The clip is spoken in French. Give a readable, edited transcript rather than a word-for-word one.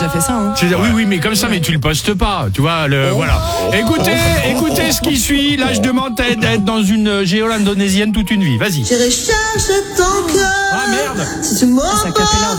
déjà fait ça. Hein. Oui, mais comme ça, mais tu le postes pas. Tu vois, voilà. Écoutez ce qui suit. Là, je demande d'être dans une géole indonésienne toute une vie. Vas-y. J'irai chercher ton cœur. Ah merde. Si tu m'en Ça capella.